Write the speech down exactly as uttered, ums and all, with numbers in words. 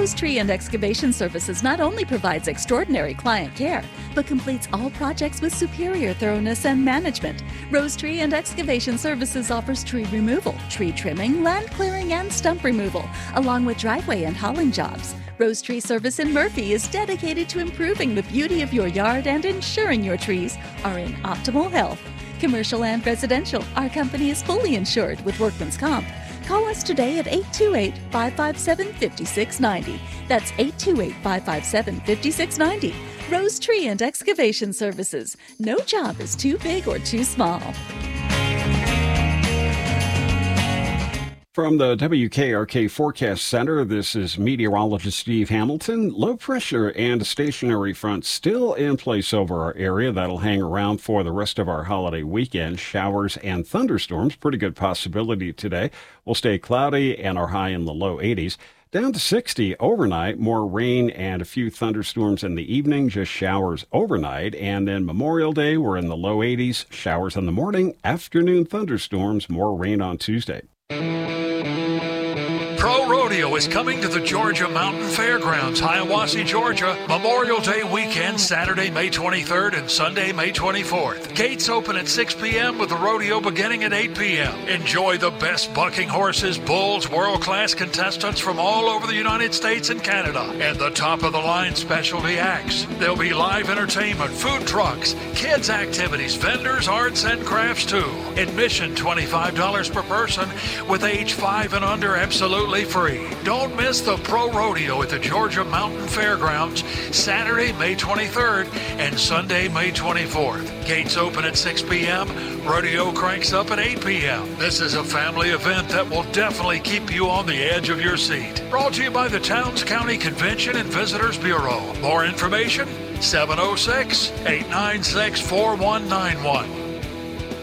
Rose Tree and Excavation Services not only provides extraordinary client care, but completes all projects with superior thoroughness and management. Rose Tree and Excavation Services offers tree removal, tree trimming, land clearing, and stump removal, along with driveway and hauling jobs. Rose Tree Service in Murphy is dedicated to improving the beauty of your yard and ensuring your trees are in optimal health. Commercial and residential, our company is fully insured with Workman's Comp. Call us today at eight two eight, five five seven, five six nine zero. That's eight two eight, five five seven, five six nine zero. Rose Tree and Excavation Services. No job is too big or too small. From the W K R K Forecast Center, this is meteorologist Steve Hamilton. Low pressure and a stationary front still in place over our area. That'll hang around for the rest of our holiday weekend. Showers and thunderstorms, pretty good possibility today. We'll stay cloudy and our high in the low eighties. Down to sixty overnight, more rain and a few thunderstorms in the evening, just showers overnight. And then Memorial Day, we're in the low eighties, showers in the morning, afternoon thunderstorms, more rain on Tuesday. Pro Rodeo is coming to the Georgia Mountain Fairgrounds, Hiawassee, Georgia, Memorial Day weekend, Saturday, May twenty-third and Sunday, May twenty-fourth. Gates open at six p.m. with the rodeo beginning at eight p.m. Enjoy the best bucking horses, bulls, world-class contestants from all over the United States and Canada, and the top-of-the-line specialty acts. There'll be live entertainment, food trucks, kids' activities, vendors, arts, and crafts, too. Admission twenty-five dollars per person, with age five and under absolutely free. Don't miss the Pro Rodeo at the Georgia Mountain Fairgrounds, Saturday, May twenty-third and Sunday, May twenty-fourth. Gates open at six p.m. Rodeo cranks up at eight p.m. This is a family event that will definitely keep you on the edge of your seat. Brought to you by the Towns County Convention and Visitors Bureau. More information, seven oh six, eight nine six, four one nine one.